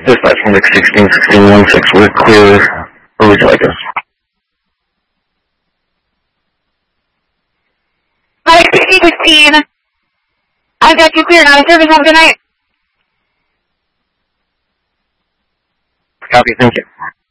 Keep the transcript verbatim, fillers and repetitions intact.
Dispatch from Nick sixteen sixteen one six, we're clear. Where would you like us? Mike sixteen sixteen. I've got you cleared out of service. Have a good night. Copy, thank you.